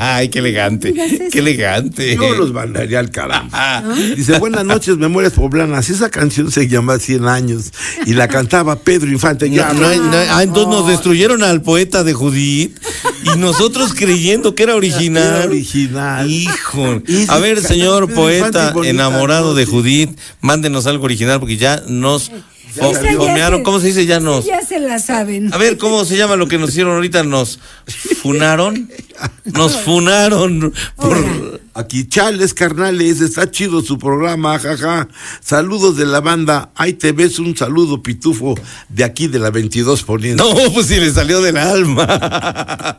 Ay, qué elegante, qué elegante. Yo los mandaría al carajo. Dice, buenas noches, Memorias Poblanas. Esa canción se llama 100 años y la cantaba Pedro Infante. Entonces nos destruyeron al poeta de Judith y nosotros creyendo que era original. Era original. Hijo. A ver, señor poeta enamorado de Judith, mándenos algo original porque ya nos fomearon. ¿Cómo se dice? Ya se la saben. A ver, ¿cómo se llama lo que nos hicieron ahorita? ¿Nos funaron? Nos funaron por... Aquí, chales, carnales, está chido su programa, jaja. Saludos de la banda. Ahí te ves, un saludo, Pitufo, de aquí de la 22 Poniente. No, pues si le salió del alma.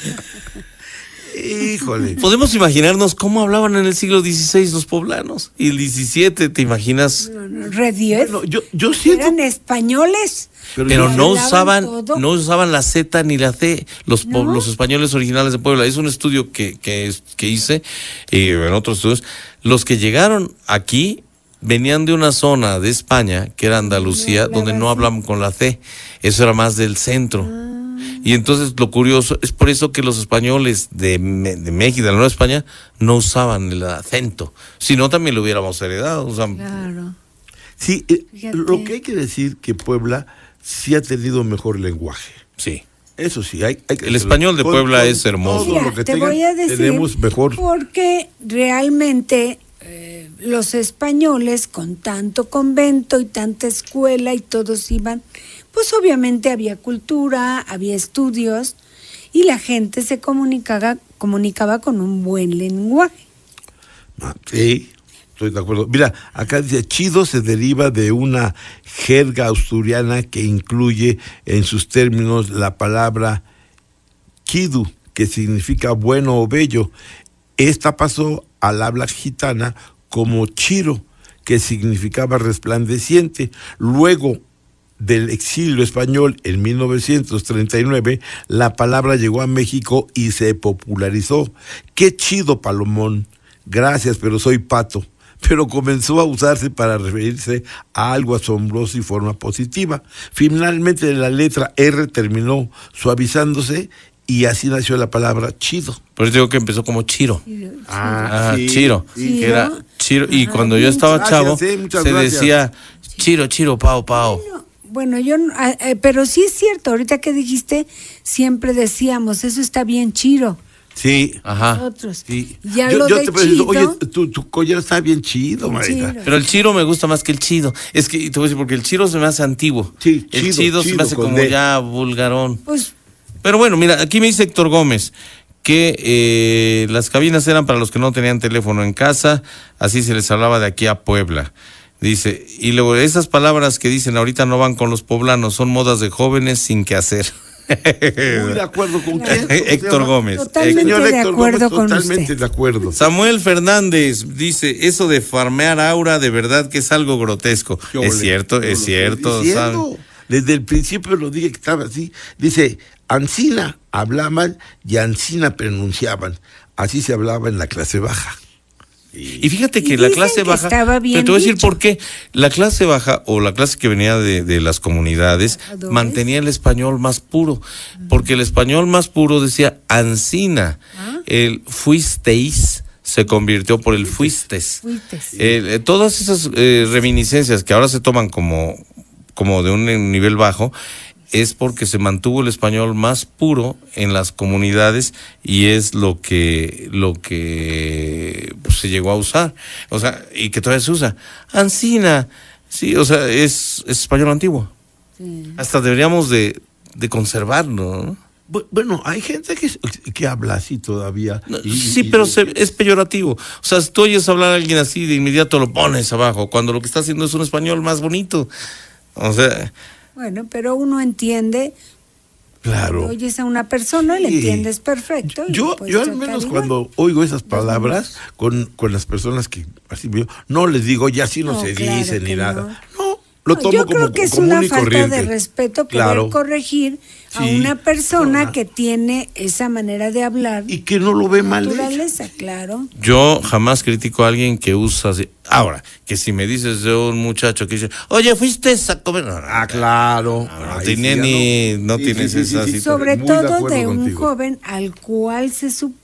Híjole. Podemos imaginarnos cómo hablaban en el siglo XVI los poblanos. Y el XVII, ¿te imaginas? Bueno, yo siento... Eran españoles. Pero no usaban la Z ni la C, los españoles originales de Puebla. Es un estudio que hice, y en otros estudios. Los que llegaron aquí venían de una zona de España, que era Andalucía, donde no hablaban con la C. Eso era más del centro. Y entonces lo curioso es por eso que los españoles de México, de la Nueva España, no usaban el acento. Si no, también lo hubiéramos heredado. Claro. Sí, lo que hay que decir que Puebla sí ha tenido mejor lenguaje. Sí. Eso sí, hay que el español de Puebla es hermoso. Mira, te voy a decir, tenemos mejor. Porque realmente los españoles, con tanto convento y tanta escuela y todos iban, pues obviamente había cultura, había estudios y la gente se comunicaba con un buen lenguaje. Sí, estoy de acuerdo. Mira, acá dice, chido se deriva de una jerga asturiana que incluye en sus términos la palabra chidu, que significa bueno o bello. Esta pasó al habla gitana como chiro, que significaba resplandeciente. Luego del exilio español en 1939, la palabra llegó a México y se popularizó. ¡Qué chido, Palomón! Gracias, pero soy pato. Pero comenzó a usarse para referirse a algo asombroso y forma positiva. Finalmente la letra R terminó suavizándose y así nació la palabra chido. Por eso digo que empezó como chiro. Sí, chiro. Sí. Que era chiro. Y cuando yo estaba chavo, se decía chiro, pao. Bueno, pero sí es cierto, ahorita que dijiste, siempre decíamos, eso está bien chiro. Sí, Nosotros. Sí. Ya yo lo de te pregunto, chido, oye, tu collar está bien chido, Marita. Pero el chiro me gusta más que el chido. Es que te voy a decir, porque el chiro se me hace antiguo. Sí, el chido se me hace como ya vulgarón. Pues, pero bueno, mira, aquí me dice Héctor Gómez que las cabinas eran para los que no tenían teléfono en casa, así se les hablaba de aquí a Puebla. Dice, y luego esas palabras que dicen ahorita no van con los poblanos, son modas de jóvenes sin qué hacer. Muy de acuerdo con quién. Héctor Gómez. Totalmente Señor de Héctor acuerdo Gómez, con totalmente usted. de acuerdo. Samuel Fernández dice, eso de farmear aura de verdad que es algo grotesco. Es cierto, ¿sabe? Desde el principio lo dije que estaba así. Dice, Ancina hablaban y Ancina pronunciaban. Así se hablaba en la clase baja. Y fíjate que la clase baja, pero te voy a decir por qué, la clase baja o la clase que venía de las comunidades mantenía el español más puro, porque el español más puro decía ancina, el fuisteis se convirtió por el fuistes. Todas esas reminiscencias que ahora se toman como de un nivel bajo, es porque se mantuvo el español más puro en las comunidades y es lo que pues, se llegó a usar, o sea, y que todavía se usa. Ancina, sí, o sea, es español antiguo. Sí. Hasta deberíamos de conservarlo, ¿no? Bueno, hay gente que habla así todavía. Pero es peyorativo. O sea, si tú oyes hablar a alguien así, de inmediato lo pones abajo, cuando lo que está haciendo es un español más bonito. O sea... Bueno, pero uno entiende. Claro. Cuando oyes a una persona, le entiendes perfecto. Yo al menos cuando oigo esas palabras con las personas que así veo, no les digo, ya así no se dice ni nada. No, lo tomo yo como creo que es común una y falta corriente. de respeto poder corregir a una persona que tiene esa manera de hablar y que no lo ve mal. Naturaleza, claro. Yo jamás critico a alguien que usa así. Ahora, que si me dices de un muchacho que dice, oye, fuiste a comer. Claro. No tienes esa situación. Sobre todo de un joven al cual se supone